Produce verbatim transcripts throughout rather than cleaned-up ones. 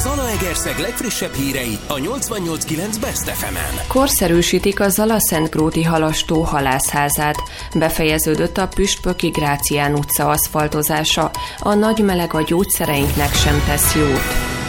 Zalaegerszeg legfrissebb hírei a nyolcvannyolc kilenc Best ef emen. Korszerűsítik a Zala-Szentgróti Halastó halászházát. Befejeződött a Püspöki Grácián utca aszfaltozása. A nagy meleg a gyógyszereinknek sem tesz jót.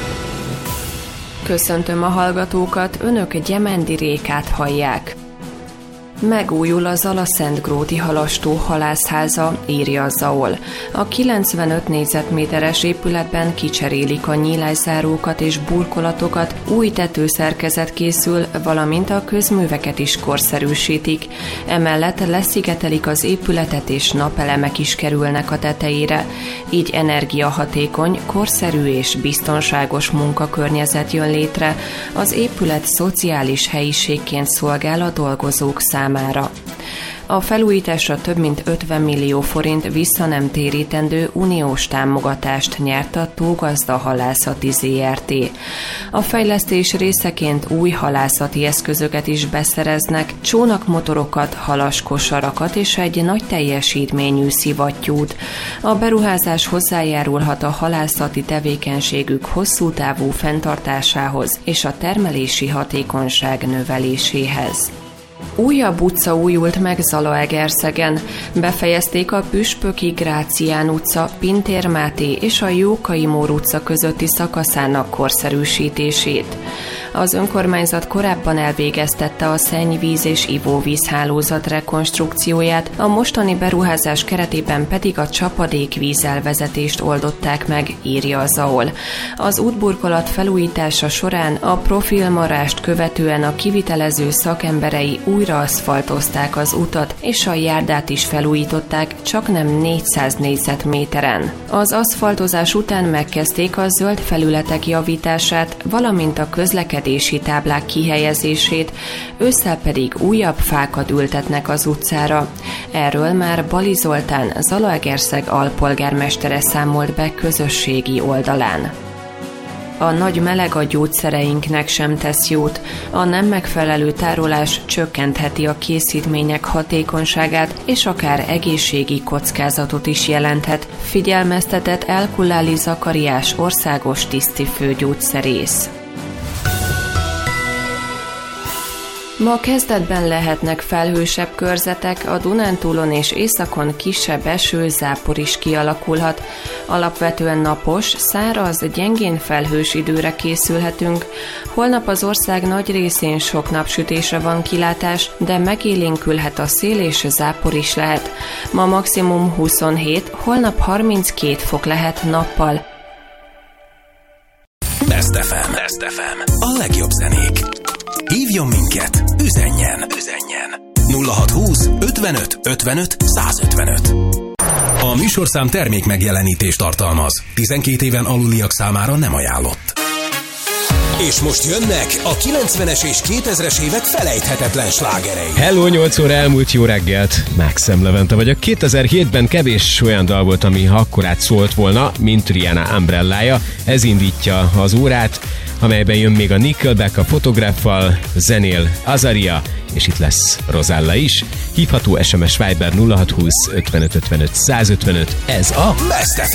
Köszöntöm a hallgatókat, önök Gyemendi Rékát hallják. Megújul a Zala-Szentgróti Halastó halászháza, írja a Zaol. A kilencvenöt négyzetméteres épületben kicserélik a nyílászárókat és burkolatokat, új tetőszerkezet készül, valamint a közműveket is korszerűsítik. Emellett leszigetelik az épületet és napelemek is kerülnek a tetejére. Így energiahatékony, korszerű és biztonságos munkakörnyezet jön létre. Az épület szociális helyiségként szolgál a dolgozók számára. A felújításra több mint ötven millió forint visszanemtérítendő uniós támogatást nyert a Tógazda Halászati zé er té. A fejlesztés részeként új halászati eszközöket is beszereznek, csónakmotorokat, halaskosarakat és egy nagy teljesítményű szivattyút. A beruházás hozzájárulhat a halászati tevékenységük hosszú távú fenntartásához és a termelési hatékonyság növeléséhez. Újabb utca újult meg Zalaegerszegen. Befejezték a Püspöki Grácián utca, Pintér Máté és a Jókai Mór utca közötti szakaszának korszerűsítését. Az önkormányzat korábban elvégeztette a szennyvíz és ivóvíz hálózat rekonstrukcióját, a mostani beruházás keretében pedig a csapadékvíz elvezetést oldották meg, írja a Zaol. Az útburkolat felújítása során a profilmarást követően a kivitelező szakemberei újra aszfaltozták az utat, és a járdát is felújították, csaknem négyszáz négyzetméteren. Az aszfaltozás után megkezdték a zöld felületek javítását, valamint a közlekedési táblák kihelyezését, ősszel pedig újabb fákat ültetnek az utcára. Erről már Bali Zoltán, Zalaegerszeg alpolgármestere számolt be közösségi oldalán. A nagy meleg a gyógyszereinknek sem tesz jót. A nem megfelelő tárolás csökkentheti a készítmények hatékonyságát, és akár egészségi kockázatot is jelenthet, figyelmeztetett Elkulláli Zakariás országos tisztifőgyógyszerész. Ma kezdetben lehetnek felhősebb körzetek, a Dunántúlon és északon kisebb eső, zápor is kialakulhat. Alapvetően napos, száraz, gyengén felhős időre készülhetünk. Holnap az ország nagy részén sok napsütésre van kilátás, de megélénkülhet a szél és zápor is lehet. Ma maximum huszonhét, holnap harminckét fok lehet nappal. Best ef em. Best ef em. A legjobb zenék. Hívjon minket, üzenjen, üzenjen. nulla hatszázhúsz ötvenöt ötvenöt százötvenöt. A műsorszám termék megjelenítést tartalmaz. tizenkét éven aluliak számára nem ajánlott. És most jönnek a kilencvenes és kétezres évek felejthetetlen slágerei. Hello, nyolc óra elmúlt, jó reggelt! Maxem Levente vagyok. kétezer-hétben kevés olyan dal volt, ami akkorát szólt volna, mint Rihanna Umbrellája. Ez indítja az órát, amelyben jön még a Nickelback a Fotograffal, zenél Azaria, és itt lesz Rozella is. Hívható es em es Viber nulla hatszázhúsz ötvenöt ötvenöt százötvenöt. Ez a Best ef em.